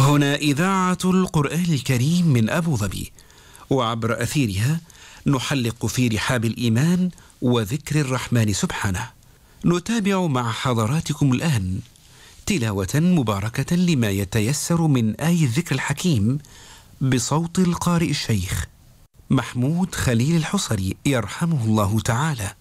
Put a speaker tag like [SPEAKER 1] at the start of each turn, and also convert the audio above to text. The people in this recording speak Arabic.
[SPEAKER 1] هنا إذاعة القرآن الكريم من أبو ظبي، وعبر أثيرها نحلق في رحاب الإيمان وذكر الرحمن سبحانه. نتابع مع حضراتكم الآن تلاوة مباركة لما يتيسر من آي الذكر الحكيم بصوت القارئ الشيخ محمود خليل الحصري يرحمه الله تعالى.